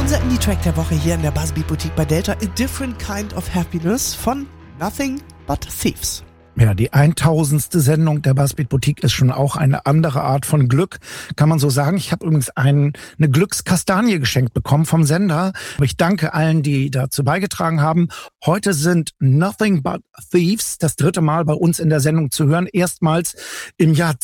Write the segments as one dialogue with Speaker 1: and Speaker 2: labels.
Speaker 1: Unser Indie-Track der Woche hier in der Buzzbeat Boutique bei Delta, A Different Kind of Happiness von Nothing But Thieves.
Speaker 2: Ja, die 1000. Sendung der Buzzbeat Boutique ist schon auch eine andere Art von Glück, kann man so sagen. Ich habe übrigens eine Glückskastanie geschenkt bekommen vom Sender. Aber ich danke allen, die dazu beigetragen haben. Heute sind Nothing But Thieves das 3. Mal bei uns in der Sendung zu hören. Erstmals im Jahr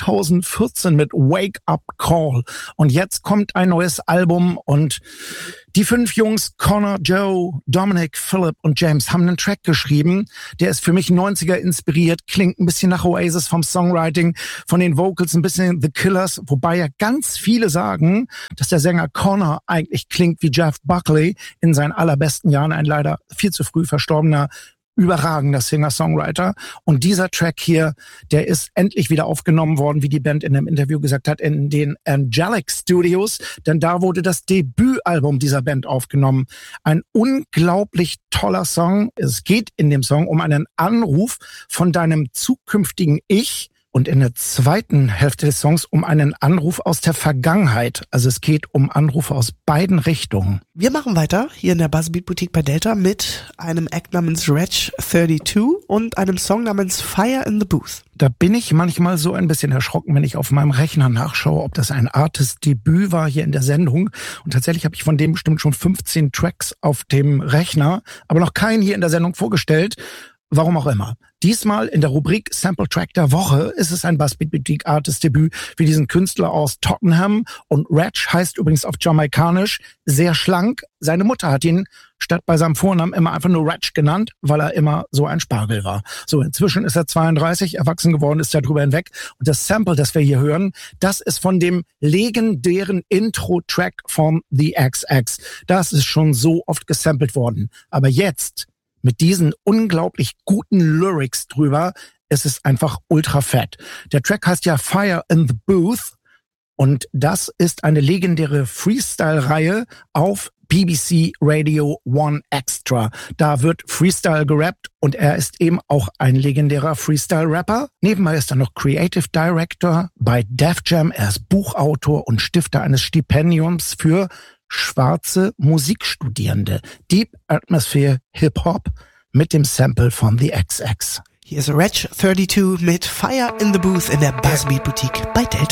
Speaker 2: 2014 mit Wake Up Call. Und jetzt kommt ein neues Album und die 5 Jungs, Connor, Joe, Dominic, Philip und James, haben einen Track geschrieben. Der ist für mich 90er inspiriert, klingt ein bisschen nach Oasis vom Songwriting, von den Vocals ein bisschen The Killers, wobei ja ganz viele sagen, dass der Sänger Connor eigentlich klingt wie Jeff Buckley in seinen allerbesten Jahren, ein leider viel zu früh verstorbener überragender Singer-Songwriter. Und dieser Track hier, der ist endlich wieder aufgenommen worden, wie die Band in einem Interview gesagt hat, in den Angelic Studios. Denn da wurde das Debütalbum dieser Band aufgenommen. Ein unglaublich toller Song. Es geht in dem Song um einen Anruf von deinem zukünftigen Ich. Und in der zweiten Hälfte des Songs um einen Anruf aus der Vergangenheit. Also es geht um Anrufe aus beiden Richtungen.
Speaker 1: Wir machen weiter hier in der Buzzbeat Boutique bei Delta mit einem Act namens Wretch 32 und einem Song namens Fire in the Booth.
Speaker 2: Da bin ich manchmal so ein bisschen erschrocken, wenn ich auf meinem Rechner nachschaue, ob das ein Artist-Debüt war hier in der Sendung. Und tatsächlich habe ich von dem bestimmt schon 15 Tracks auf dem Rechner, aber noch keinen hier in der Sendung vorgestellt. Warum auch immer. Diesmal in der Rubrik Sample Track der Woche ist es ein Buzzbeat Boutique Artist Debüt für diesen Künstler aus Tottenham. Und Wretch heißt übrigens auf Jamaikanisch sehr schlank. Seine Mutter hat ihn statt bei seinem Vornamen immer einfach nur Wretch genannt, weil er immer so ein Spargel war. So, inzwischen ist er 32, erwachsen geworden, ist er drüber hinweg. Und das Sample, das wir hier hören, das ist von dem legendären Intro-Track von The XX. Das ist schon so oft gesampelt worden. Aber jetzt mit diesen unglaublich guten Lyrics drüber, ist es einfach ultra fett. Der Track heißt ja Fire in the Booth und das ist eine legendäre Freestyle-Reihe auf BBC Radio 1 Extra. Da wird Freestyle gerappt und er ist eben auch ein legendärer Freestyle-Rapper. Nebenbei ist er noch Creative Director bei Def Jam. Er ist Buchautor und Stifter eines Stipendiums für schwarze Musikstudierende. Deep Atmosphere Hip-Hop mit dem Sample von The XX.
Speaker 1: Hier ist Wretch 32 mit Fire in the Booth in der Buzzbeat Boutique bei Delta.